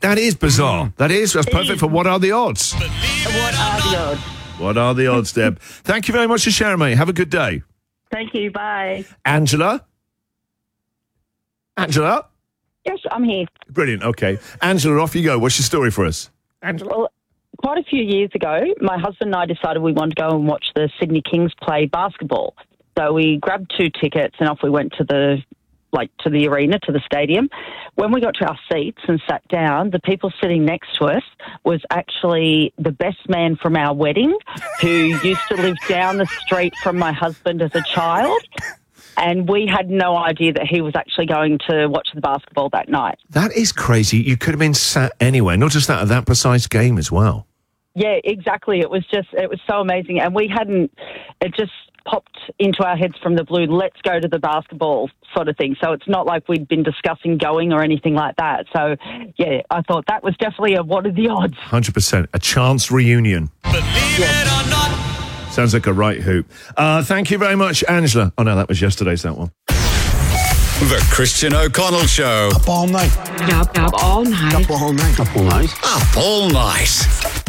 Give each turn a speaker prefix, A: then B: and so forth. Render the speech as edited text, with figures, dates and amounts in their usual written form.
A: That is bizarre. That's perfect for What Are the Odds?
B: What are the odds?
A: What are the odds, Deb? Thank you very much for sharing, mate. Have a good day.
B: Thank you. Bye.
A: Angela? Angela?
B: Yes, I'm here.
A: Brilliant. Okay. Angela, off you go. What's your story for us? Angela?
B: Well, quite a few years ago, my husband and I decided we wanted to go and watch the Sydney Kings play basketball. So we grabbed 2 tickets and off we went to the arena, to the stadium. When we got to our seats and sat down, the people sitting next to us was actually the best man from our wedding, who used to live down the street from my husband as a child. And we had no idea that he was actually going to watch the basketball that night.
A: That is crazy. You could have been sat anywhere, not just that, at that precise game as well.
B: Yeah, exactly. It was so amazing. And it just popped into our heads from the blue, let's go to the basketball sort of thing. So it's not like we'd been discussing going or anything like that. So, yeah, I thought that was definitely a what are the odds?
A: 100%. A chance reunion.
C: Believe it or not.
A: Sounds like a right hoop. Thank you very much, Angela. Oh, no, that was yesterday's, that one.
C: The Christian O'Connell Show.
D: Up all night.
E: Up all night.
D: Up all night. Up all night.
C: Up all night.